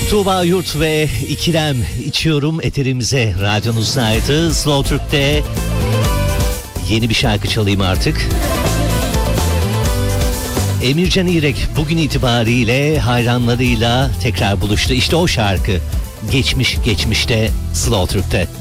Tuğba Yurt ve İkilem içiyorum eterimize radyonuzdaydı. Slow Türk'te yeni bir şarkı çalayım artık. Emircan İrek bugün itibariyle hayranlarıyla tekrar buluştu. İşte o şarkı geçmişte Slow Türk'te.